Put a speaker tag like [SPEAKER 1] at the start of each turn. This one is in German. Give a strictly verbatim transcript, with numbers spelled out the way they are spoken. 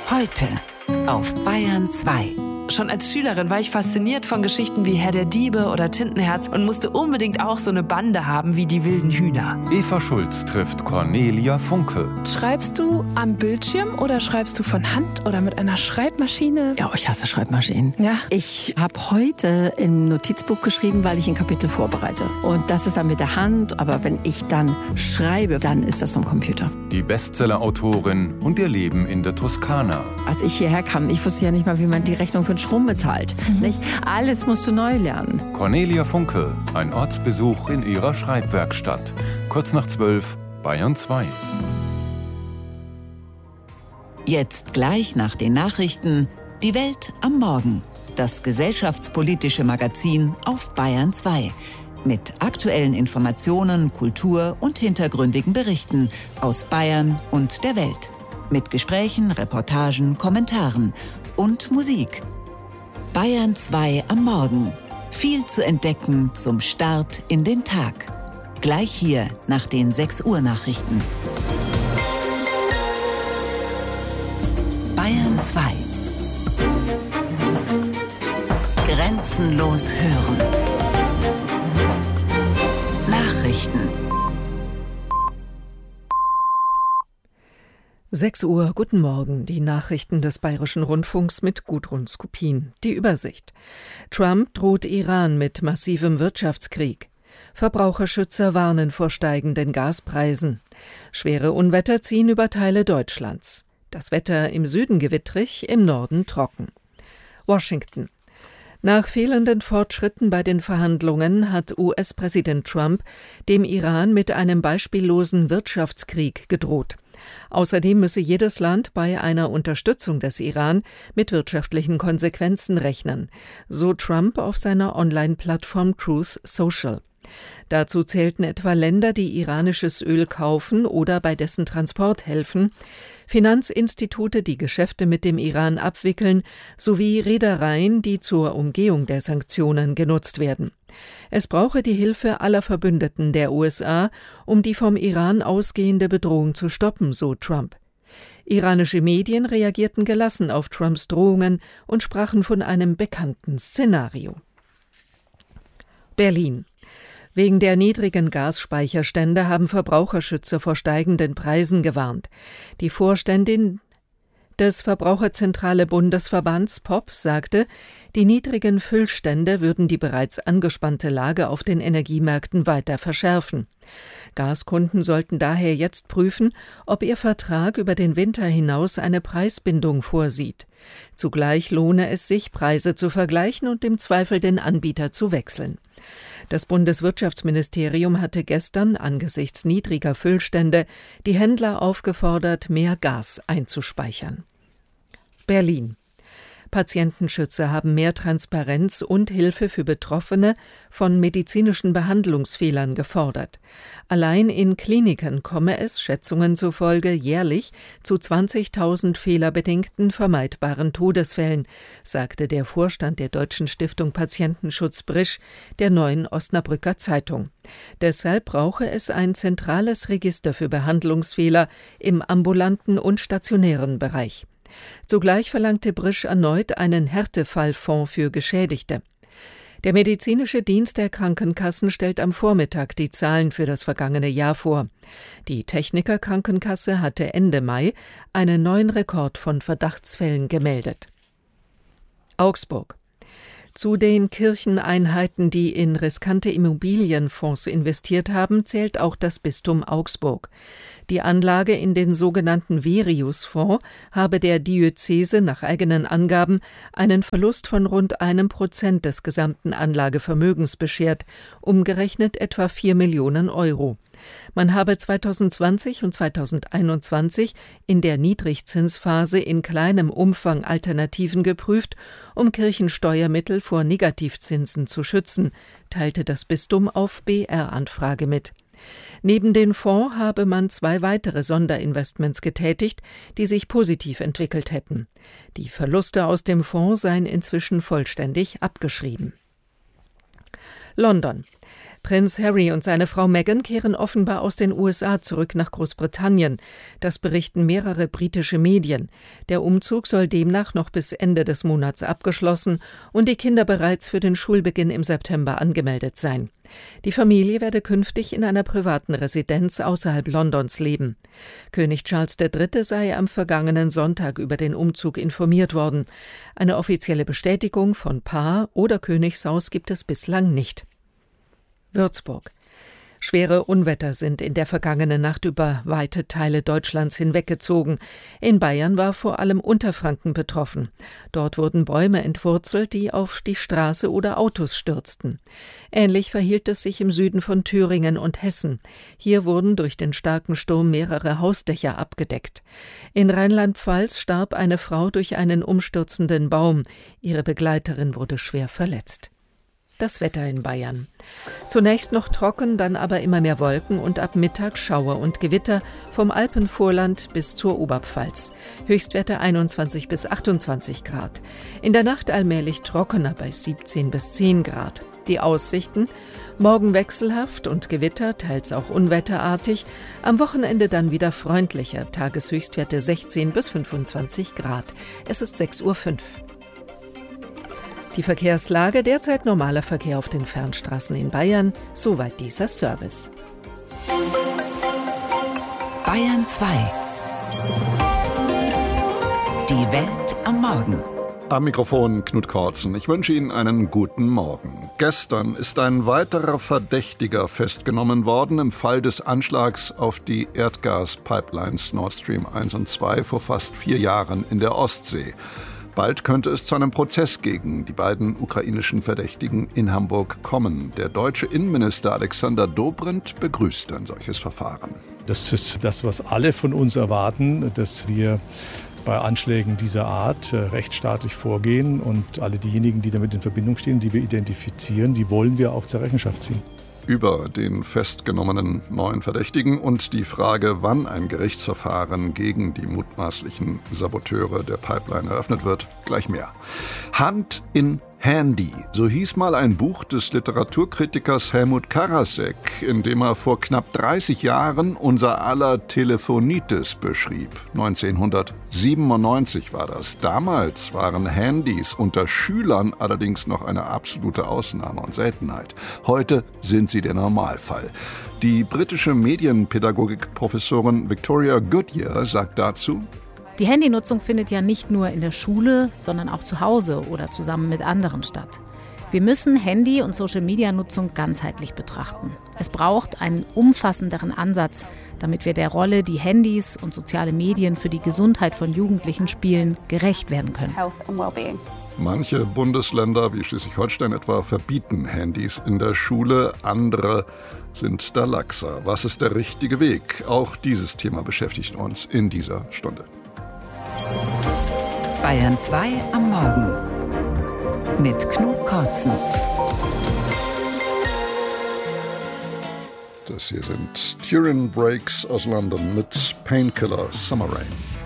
[SPEAKER 1] Heute auf Bayern zwei.
[SPEAKER 2] Schon als Schülerin war ich fasziniert von Geschichten wie Herr der Diebe oder Tintenherz und musste unbedingt auch so eine Bande haben wie die wilden Hühner.
[SPEAKER 3] Eva Schulz trifft Cornelia Funke.
[SPEAKER 4] Schreibst du am Bildschirm oder schreibst du von Hand oder mit einer Schreibmaschine?
[SPEAKER 5] Ja, ich hasse Schreibmaschinen.
[SPEAKER 4] Ja.
[SPEAKER 5] Ich habe heute im Notizbuch geschrieben, weil ich ein Kapitel vorbereite. Und das ist dann mit der Hand, aber wenn ich dann schreibe, dann ist das am Computer.
[SPEAKER 3] Die Bestseller-Autorin und ihr Leben in der Toskana.
[SPEAKER 5] Als ich hierher kam, ich wusste ja nicht mal, wie man die Rechnung für den Strom bezahlt. Mhm. Nicht? Alles musst du neu lernen.
[SPEAKER 3] Cornelia Funke, ein Ortsbesuch in ihrer Schreibwerkstatt. Kurz nach zwölf, Bayern zwei.
[SPEAKER 1] Jetzt gleich nach den Nachrichten Die Welt am Morgen. Das gesellschaftspolitische Magazin auf Bayern zwei. Mit aktuellen Informationen, Kultur und hintergründigen Berichten aus Bayern und der Welt. Mit Gesprächen, Reportagen, Kommentaren und Musik. Bayern zwei am Morgen. Viel zu entdecken zum Start in den Tag. Gleich hier nach den sechs Uhr Nachrichten. Bayern zwei. Grenzenlos hören. Nachrichten.
[SPEAKER 6] sechs Uhr, guten Morgen. Die Nachrichten des Bayerischen Rundfunks mit Gudrun Skupin. Die Übersicht. Trump droht Iran mit massivem Wirtschaftskrieg. Verbraucherschützer warnen vor steigenden Gaspreisen. Schwere Unwetter ziehen über Teile Deutschlands. Das Wetter im Süden gewittrig, im Norden trocken. Washington. Nach fehlenden Fortschritten bei den Verhandlungen hat U S-Präsident Trump dem Iran mit einem beispiellosen Wirtschaftskrieg gedroht. Außerdem müsse jedes Land bei einer Unterstützung des Iran mit wirtschaftlichen Konsequenzen rechnen, so Trump auf seiner Online-Plattform Truth Social. Dazu zählten etwa Länder, die iranisches Öl kaufen oder bei dessen Transport helfen, Finanzinstitute, die Geschäfte mit dem Iran abwickeln, sowie Reedereien, die zur Umgehung der Sanktionen genutzt werden. Es brauche die Hilfe aller Verbündeten der U S A, um die vom Iran ausgehende Bedrohung zu stoppen, so Trump. Iranische Medien reagierten gelassen auf Trumps Drohungen und sprachen von einem bekannten Szenario. Berlin. Wegen der niedrigen Gasspeicherstände haben Verbraucherschützer vor steigenden Preisen gewarnt. Die Vorständin des Verbraucherzentrale Bundesverbands P O P sagte, die niedrigen Füllstände würden die bereits angespannte Lage auf den Energiemärkten weiter verschärfen. Gaskunden sollten daher jetzt prüfen, ob ihr Vertrag über den Winter hinaus eine Preisbindung vorsieht. Zugleich lohne es sich, Preise zu vergleichen und im Zweifel den Anbieter zu wechseln. Das Bundeswirtschaftsministerium hatte gestern angesichts niedriger Füllstände die Händler aufgefordert, mehr Gas einzuspeichern. Berlin. Patientenschützer haben mehr Transparenz und Hilfe für Betroffene von medizinischen Behandlungsfehlern gefordert. Allein in Kliniken komme es, Schätzungen zufolge, jährlich zu zwanzigtausend fehlerbedingten vermeidbaren Todesfällen, sagte der Vorstand der Deutschen Stiftung Patientenschutz Brisch der Neuen Osnabrücker Zeitung. Deshalb brauche es ein zentrales Register für Behandlungsfehler im ambulanten und stationären Bereich. Zugleich verlangte Brisch erneut einen Härtefallfonds für Geschädigte. Der medizinische Dienst der Krankenkassen stellt am Vormittag die Zahlen für das vergangene Jahr vor. Die Techniker Krankenkasse hatte Ende Mai einen neuen Rekord von Verdachtsfällen gemeldet. Augsburg. Zu den Kircheneinheiten, die in riskante Immobilienfonds investiert haben, zählt auch das Bistum Augsburg. Die Anlage in den sogenannten Verius-Fonds habe der Diözese nach eigenen Angaben einen Verlust von rund einem Prozent des gesamten Anlagevermögens beschert, umgerechnet etwa vier Millionen Euro. Man habe zweitausendzwanzig und zweitausendeinundzwanzig in der Niedrigzinsphase in kleinem Umfang Alternativen geprüft, um Kirchensteuermittel vor Negativzinsen zu schützen, teilte das Bistum auf B R-Anfrage mit. Neben den Fonds habe man zwei weitere Sonderinvestments getätigt, die sich positiv entwickelt hätten. Die Verluste aus dem Fonds seien inzwischen vollständig abgeschrieben. London. Prinz Harry und seine Frau Meghan kehren offenbar aus den U S A zurück nach Großbritannien. Das berichten mehrere britische Medien. Der Umzug soll demnach noch bis Ende des Monats abgeschlossen und die Kinder bereits für den Schulbeginn im September angemeldet sein. Die Familie werde künftig in einer privaten Residenz außerhalb Londons leben. König Charles der Dritte sei am vergangenen Sonntag über den Umzug informiert worden. Eine offizielle Bestätigung von Paar oder Königshaus gibt es bislang nicht. Würzburg. Schwere Unwetter sind in der vergangenen Nacht über weite Teile Deutschlands hinweggezogen. In Bayern war vor allem Unterfranken betroffen. Dort wurden Bäume entwurzelt, die auf die Straße oder Autos stürzten. Ähnlich verhielt es sich im Süden von Thüringen und Hessen. Hier wurden durch den starken Sturm mehrere Hausdächer abgedeckt. In Rheinland-Pfalz starb eine Frau durch einen umstürzenden Baum. Ihre Begleiterin wurde schwer verletzt. Das Wetter in Bayern. Zunächst noch trocken, dann aber immer mehr Wolken und ab Mittag Schauer und Gewitter vom Alpenvorland bis zur Oberpfalz. Höchstwerte einundzwanzig bis achtundzwanzig Grad. In der Nacht allmählich trockener bei siebzehn bis zehn Grad. Die Aussichten: morgen wechselhaft und Gewitter, teils auch unwetterartig. Am Wochenende dann wieder freundlicher. Tageshöchstwerte sechzehn bis fünfundzwanzig Grad. Es ist sechs Uhr fünf. Die Verkehrslage: derzeit normaler Verkehr auf den Fernstraßen in Bayern. Soweit dieser Service.
[SPEAKER 1] Bayern zwei. Die Welt am Morgen.
[SPEAKER 7] Am Mikrofon Knut Kortzen. Ich wünsche Ihnen einen guten Morgen. Gestern ist ein weiterer Verdächtiger festgenommen worden im Fall des Anschlags auf die Erdgaspipelines Nord Stream eins und zwei vor fast vier Jahren in der Ostsee. Bald könnte es zu einem Prozess gegen die beiden ukrainischen Verdächtigen in Hamburg kommen. Der deutsche Innenminister Alexander Dobrindt begrüßt ein solches Verfahren.
[SPEAKER 8] Das ist das, was alle von uns erwarten, dass wir bei Anschlägen dieser Art rechtsstaatlich vorgehen. Und alle diejenigen, die damit in Verbindung stehen, die wir identifizieren, die wollen wir auch zur Rechenschaft ziehen.
[SPEAKER 7] Über den festgenommenen neuen Verdächtigen und die Frage, wann ein Gerichtsverfahren gegen die mutmaßlichen Saboteure der Pipeline eröffnet wird, gleich mehr. Hand in Handy, so hieß mal ein Buch des Literaturkritikers Helmut Karasek, in dem er vor knapp dreißig Jahren unser aller Telefonitis beschrieb. neunzehnhundertsiebenundneunzig war das. Damals waren Handys unter Schülern allerdings noch eine absolute Ausnahme und Seltenheit. Heute sind sie der Normalfall. Die britische Medienpädagogik-Professorin Victoria Goodyear sagt dazu:
[SPEAKER 9] Die Handynutzung findet ja nicht nur in der Schule, sondern auch zu Hause oder zusammen mit anderen statt. Wir müssen Handy- und Social-Media-Nutzung ganzheitlich betrachten. Es braucht einen umfassenderen Ansatz, damit wir der Rolle, die Handys und soziale Medien für die Gesundheit von Jugendlichen spielen, gerecht werden können.
[SPEAKER 7] Manche Bundesländer, wie Schleswig-Holstein etwa, verbieten Handys in der Schule. Andere sind da laxer. Was ist der richtige Weg? Auch dieses Thema beschäftigt uns in dieser Stunde.
[SPEAKER 1] Bayern zwei am Morgen mit Knut Kortzen.
[SPEAKER 7] Das hier sind Turin Breaks aus London mit Painkiller Summer Rain.